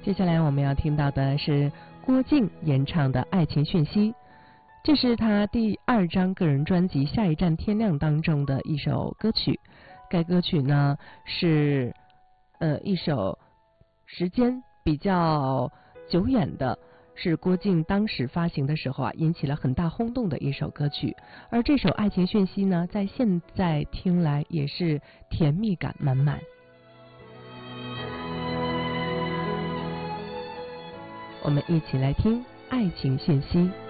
接下来我们要听到的是郭靖演唱的《爱情讯息》，这是他第2张个人专辑《下一站天亮》当中的一首歌曲。该歌曲呢是一首时间比较久远的，是郭靖当时发行的时候引起了很大轰动的一首歌曲。而这首《爱情讯息》呢，在现在听来也是甜蜜感满满。我们一起来听《爱情讯息》。